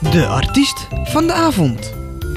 De artiest van de avond.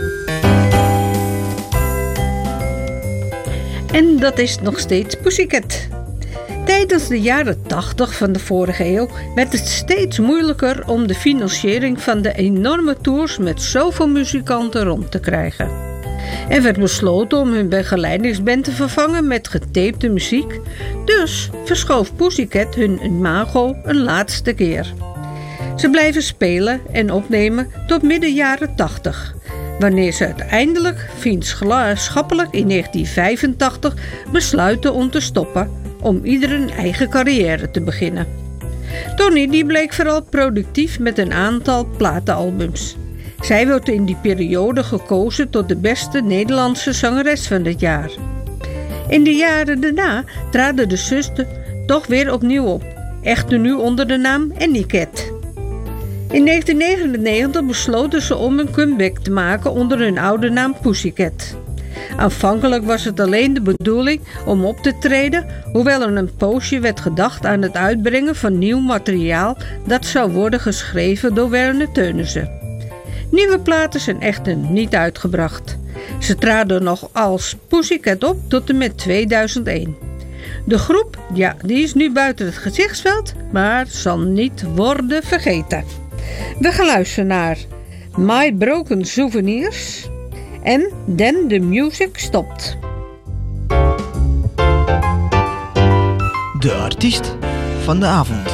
En dat is nog steeds Pussycat. Tijdens de jaren 80 van de vorige eeuw werd het steeds moeilijker om de financiering van de enorme tours met zoveel muzikanten rond te krijgen. Er werd besloten om hun begeleidingsband te vervangen met getapte muziek, dus verschoof Pussycat hun imago een laatste keer. Ze blijven spelen en opnemen tot midden jaren 80, wanneer ze uiteindelijk vriendschappelijk in 1985 besluiten om te stoppen, om ieder een eigen carrière te beginnen. Tony die bleek vooral productief met een aantal platenalbums. Zij wordt in die periode gekozen tot de beste Nederlandse zangeres van het jaar. In de jaren daarna traden de zussen toch weer opnieuw op, echter nu onder de naam Annie Cat. In 1999 besloten ze om een comeback te maken onder hun oude naam Pussycat. Aanvankelijk was het alleen de bedoeling om op te treden, hoewel er een poosje werd gedacht aan het uitbrengen van nieuw materiaal dat zou worden geschreven door Werner Teunissen. Nieuwe platen zijn echter niet uitgebracht. Ze traden nog als Pussycat op tot en met 2001. De groep, ja, die is nu buiten het gezichtsveld, maar zal niet worden vergeten. We gaan luisteren naar My Broken Souvenirs en Then the Music Stopped. De artiest van de avond.